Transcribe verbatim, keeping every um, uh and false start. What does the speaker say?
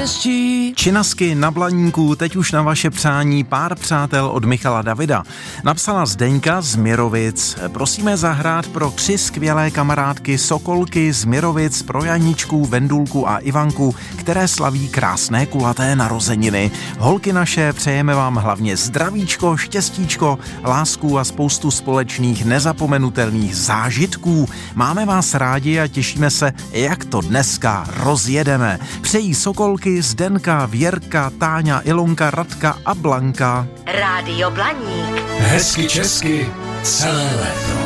štěstí. Činasky na Blaníku, teď už na vaše přání pár přátel od Michala Davida. Napsala Zdeňka z Mirovic. Prosíme zahrát pro tři skvělé kamarádky Sokolky z Mirovic, pro Janičku, Vendulku a Ivanku, které slaví krásné kulaté narozeniny. Holky naše, přejeme vám hlavně zdravíčko, štěstíčko, lásku a spoustu společných nezapomenutelných zážitků. Máme vás rádi a těšíme se, jak to dneska rozjedeme. Přejí Sokolky, Zdenka, Věrka, Táňa, Ilonka, Radka a Blanka. Rádio Blaník. Hezky česky celé léto.